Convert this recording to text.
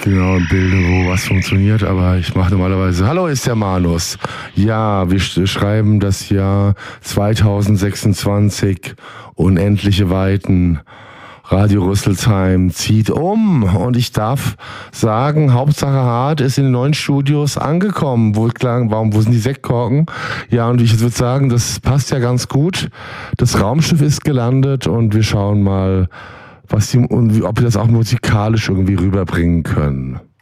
genau im Bilde, wo was funktioniert, aber ich mache normalerweise, hallo, ist der Manus. Ja, wir schreiben das Jahr 2026, unendliche Weiten. Radio Rüsselsheim zieht um und ich darf sagen, Hauptsache Hart ist in den neuen Studios angekommen. Wo sind die Sektkorken? Ja, und ich würde sagen, das passt ja ganz gut. Das Raumschiff ist gelandet und wir schauen mal, ob wir das auch musikalisch irgendwie rüberbringen können.